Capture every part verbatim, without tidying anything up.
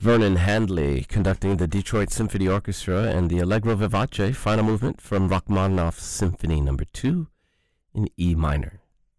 Vernon Handley conducting the Detroit Symphony Orchestra and the Allegro Vivace final movement from Rachmaninoff's Symphony Number two in E minor.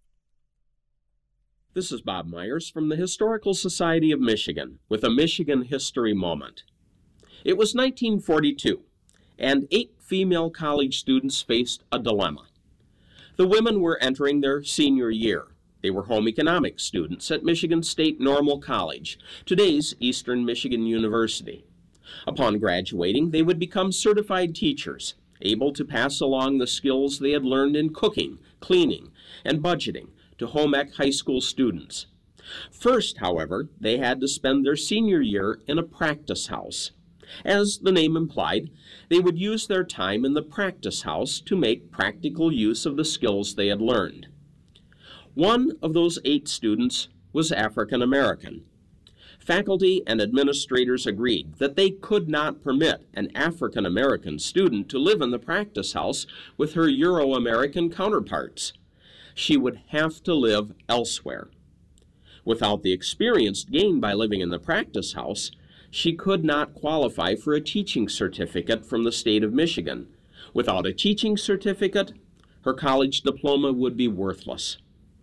This is Bob Myers from the Historical Society of Michigan with a Michigan History Moment. It was nineteen forty-two, and eight female college students faced a dilemma. The women were entering their senior year. They were home economics students at Michigan State Normal College, today's Eastern Michigan University. Upon graduating, they would become certified teachers, able to pass along the skills they had learned in cooking, cleaning, and budgeting to home ec high school students. First, however, they had to spend their senior year in a practice house. As the name implied, they would use their time in the practice house to make practical use of the skills they had learned. One of those eight students was African American. Faculty and administrators agreed that they could not permit an African American student to live in the practice house with her Euro-American counterparts. She would have to live elsewhere. Without the experience gained by living in the practice house, she could not qualify for a teaching certificate from the state of Michigan. Without a teaching certificate, her college diploma would be worthless.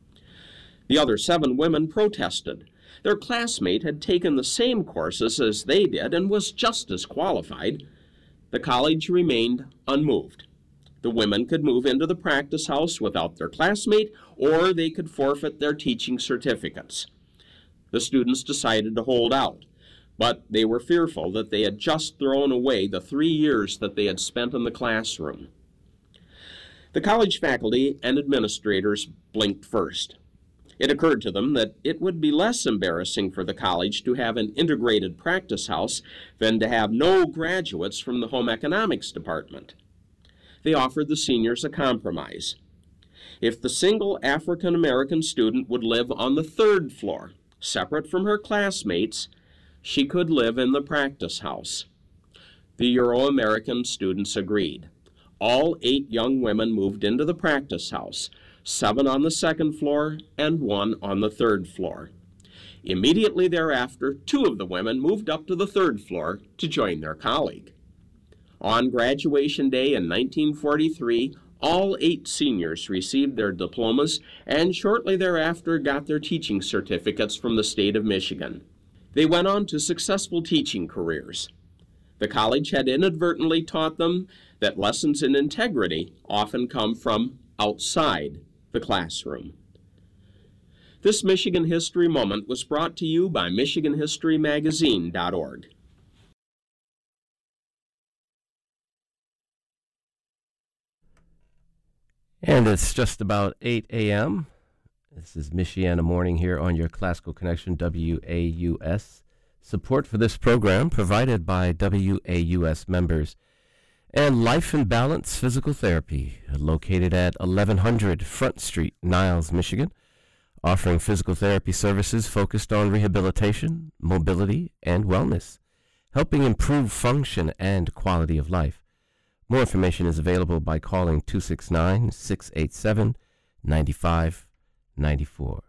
The other seven women protested. Their classmate had taken the same courses as they did and was just as qualified. The college remained unmoved. The women could move into the practice house without their classmate, or they could forfeit their teaching certificates. The students decided to hold out, but they were fearful that they had just thrown away the three years that they had spent in the classroom. The college faculty and administrators blinked first. It occurred to them that it would be less embarrassing for the college to have an integrated practice house than to have no graduates from the home economics department. They offered the seniors a compromise. If the single African American student would live on the third floor, separate from her classmates, she could live in the practice house. The Euro-American students agreed. All eight young women moved into the practice house, seven on the second floor and one on the third floor. Immediately thereafter, two of the women moved up to the third floor to join their colleague. On graduation day in nineteen forty-three, all eight seniors received their diplomas and shortly thereafter got their teaching certificates from the state of Michigan. They went on to successful teaching careers. The college had inadvertently taught them that lessons in integrity often come from outside the classroom. This Michigan History Moment was brought to you by Michigan History Magazine dot org. And it's just about eight a.m. This is Michiana Morning here on your Classical Connection, W A U S. Support for this program provided by W A U S members and Life and Balance Physical Therapy, located at eleven hundred Front Street, Niles, Michigan, offering physical therapy services focused on rehabilitation, mobility, and wellness, helping improve function and quality of life. More information is available by calling two six nine, six eight seven, nine five nine four.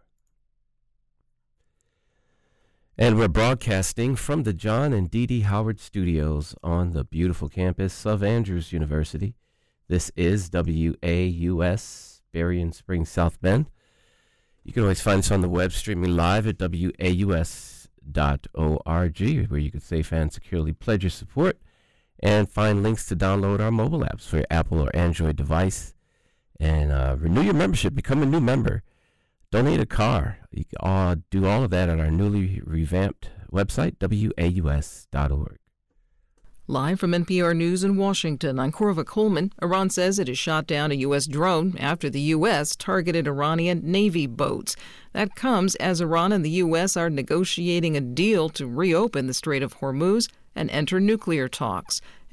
And we're broadcasting from the John and Dee Dee Howard Studios on the beautiful campus of Andrews University. This is W A U S, Berrien Springs, South Bend. You can always find us on the web streaming live at W A U S dot org, where you can safe and securely pledge your support and find links to download our mobile apps for your Apple or Android device. And uh, renew your membership, become a new member. Donate a car. You can uh, do all of that at our newly revamped website, W A U S dot org. Live from N P R News in Washington, I'm Corva Coleman. Iran says it has shot down a U S drone after the U S targeted Iranian Navy boats. That comes as Iran and the U S are negotiating a deal to reopen the Strait of Hormuz and enter nuclear talks.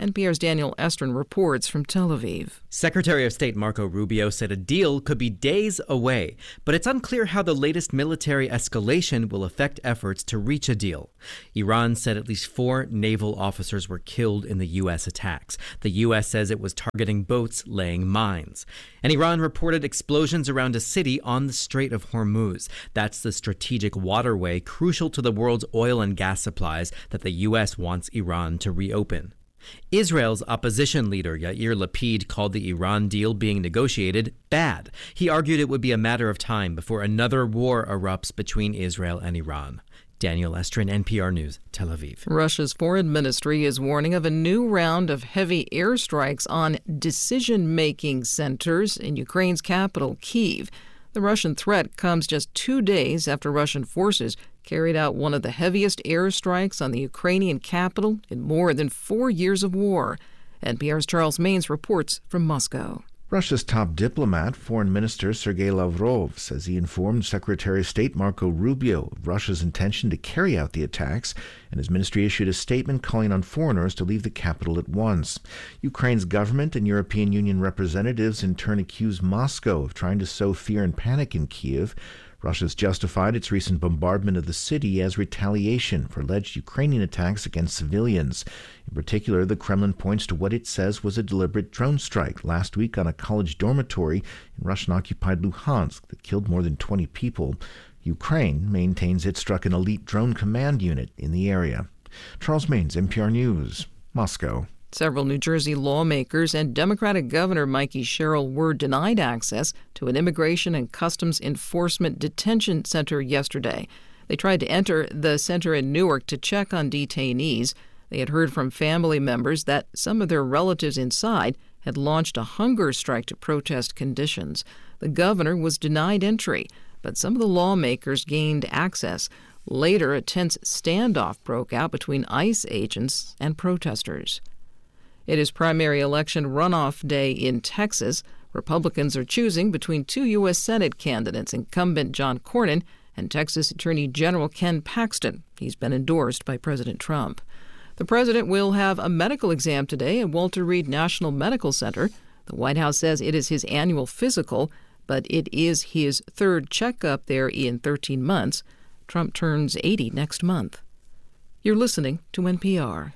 N P R's Daniel Estrin reports from Tel Aviv. Secretary of State Marco Rubio said a deal could be days away, but it's unclear how the latest military escalation will affect efforts to reach a deal. Iran said at least four naval officers were killed in the U S attacks. The U S says it was targeting boats laying mines. And Iran reported explosions around a city on the Strait of Hormuz. That's the strategic waterway crucial to the world's oil and gas supplies that the U S wants Iran to reopen. Israel's opposition leader Yair Lapid called the Iran deal being negotiated bad. He argued it would be a matter of time before another war erupts between Israel and Iran. Daniel Estrin, N P R News, Tel Aviv. Russia's foreign ministry is warning of a new round of heavy airstrikes on decision-making centers in Ukraine's capital, Kyiv. The Russian threat comes just two days after Russian forces carried out one of the heaviest airstrikes on the Ukrainian capital in more than four years of war. N P R's Charles Maines reports from Moscow. Russia's top diplomat, Foreign Minister Sergei Lavrov, says he informed Secretary of State Marco Rubio of Russia's intention to carry out the attacks, and his ministry issued a statement calling on foreigners to leave the capital at once. Ukraine's government and European Union representatives in turn accused Moscow of trying to sow fear and panic in Kyiv. Russia's justified its recent bombardment of the city as retaliation for alleged Ukrainian attacks against civilians. In particular, the Kremlin points to what it says was a deliberate drone strike last week on a college dormitory in Russian-occupied Luhansk that killed more than twenty people. Ukraine maintains it struck an elite drone command unit in the area. Charles Maines, N P R News, Moscow. Several New Jersey lawmakers and Democratic Governor Mikey Sherrill were denied access to an Immigration and Customs Enforcement detention center yesterday. They tried to enter the center in Newark to check on detainees. They had heard from family members that some of their relatives inside had launched a hunger strike to protest conditions. The governor was denied entry, but some of the lawmakers gained access. Later, a tense standoff broke out between ICE agents and protesters. It is primary election runoff day in Texas. Republicans are choosing between two U S Senate candidates, incumbent John Cornyn and Texas Attorney General Ken Paxton. He's been endorsed by President Trump. The president will have a medical exam today at Walter Reed National Medical Center. The White House says it is his annual physical, but it is his third checkup there in thirteen months. Trump turns eighty next month. You're listening to N P R.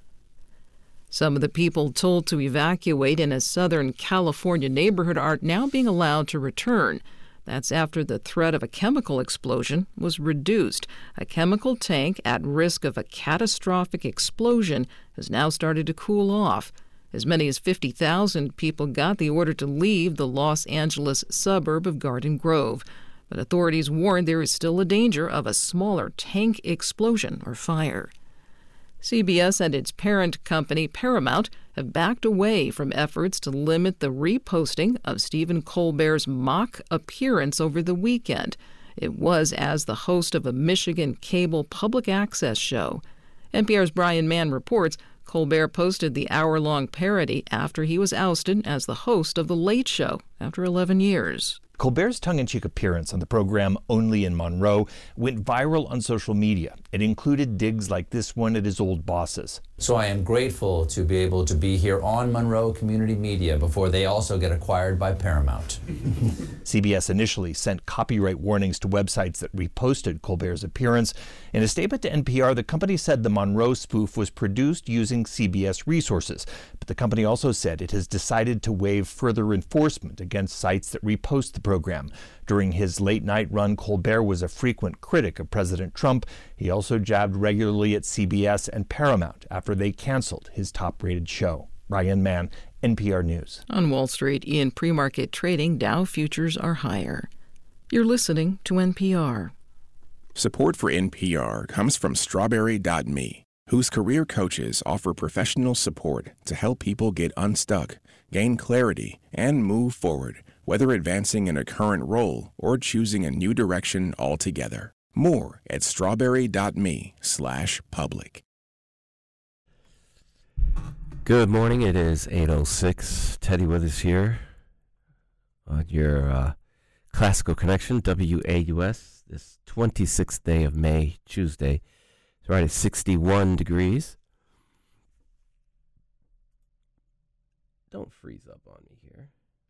Some of the people told to evacuate in a Southern California neighborhood are now being allowed to return. That's after the threat of a chemical explosion was reduced. A chemical tank at risk of a catastrophic explosion has now started to cool off. As many as fifty thousand people got the order to leave the Los Angeles suburb of Garden Grove. But authorities warn there is still a danger of a smaller tank explosion or fire. C B S and its parent company, Paramount, have backed away from efforts to limit the reposting of Stephen Colbert's mock appearance over the weekend. It was as the host of a Michigan cable public access show. N P R's Brian Mann reports Colbert posted the hour-long parody after he was ousted as the host of The Late Show after eleven years. Colbert's tongue-in-cheek appearance on the program Only in Monroe went viral on social media. It included digs like this one at his old bosses. So I am grateful to be able to be here on Monroe Community Media before they also get acquired by Paramount. C B S initially sent copyright warnings to websites that reposted Colbert's appearance. In a statement to N P R, the company said the Monroe spoof was produced using C B S resources. But the company also said it has decided to waive further enforcement against sites that repost the program. During his late-night run, Colbert was a frequent critic of President Trump. He also jabbed regularly at C B S and Paramount after they canceled his top-rated show. Brian Mann, N P R News. On Wall Street, in pre-market trading, Dow futures are higher. You're listening to N P R. Support for N P R comes from Strawberry dot me, whose career coaches offer professional support to help people get unstuck, gain clarity, and move forward, whether advancing in a current role or choosing a new direction altogether. More at strawberry dot me slash public. Good morning. It is eight oh six. Teddy Withers here on your uh, Classical Connection, W A U S, this twenty-sixth day of May, Tuesday. It's right at sixty-one degrees. don't freeze up on me here.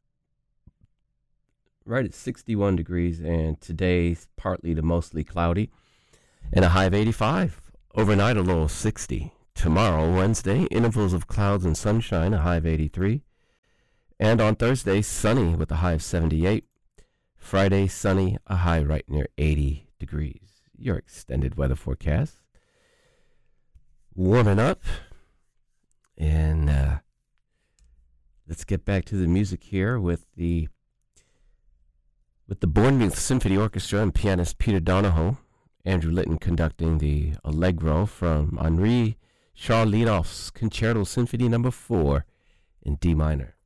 Right at sixty-one degrees, and today's partly to mostly cloudy, and a high of eighty-five. Overnight, a low of sixty. Tomorrow, Wednesday, intervals of clouds and sunshine, a high of eighty-three. And on Thursday, sunny with a high of seventy-eight. Friday, sunny, a high right near eighty degrees. Your extended weather forecast. Warming up. And uh, let's get back to the music here with the with the Bournemouth Symphony Orchestra and pianist Peter Donahoe. Andrew Litton conducting the Allegro from Henri Charles Lidolf's Concerto Symphony number four in D minor.